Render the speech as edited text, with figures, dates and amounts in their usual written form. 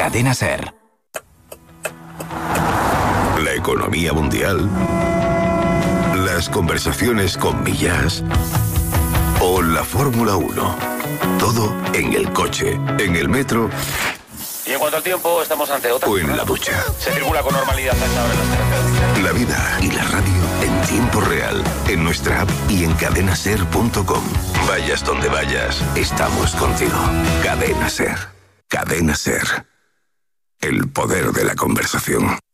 Cadena SER. La economía mundial, las conversaciones con Millás o la Fórmula 1. Todo en el coche, en el metro. Y en cuanto al tiempo, estamos ante otra. O en la ducha. Se circula con normalidad a esta hora en las carreteras. La vida y la radio en tiempo real, en nuestra app y en cadenaser.com. Vayas donde vayas, estamos contigo. Cadena SER. Cadena SER. El poder de la conversación.